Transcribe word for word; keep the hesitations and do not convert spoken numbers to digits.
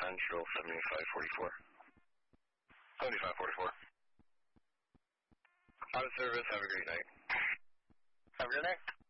Central, seventy-five forty-four. seventy-five forty-four. Out of service, have a great night. Have a good night.